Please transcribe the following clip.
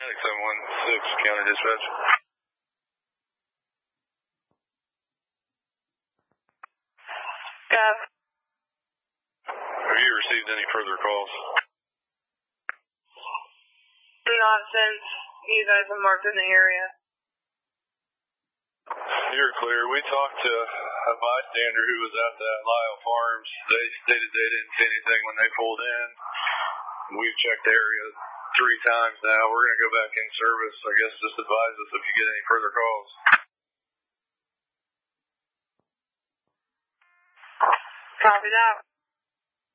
716 County Dispatch. Gav. Have you received any further calls? Not since you guys have marked in the area. You're clear. We talked to a bystander who was at that Lyle Farms. They stated they didn't see anything when they pulled in. We've checked the area 3 times now. We're going to go back in service. I guess just advise us if you get any further calls. Copy that.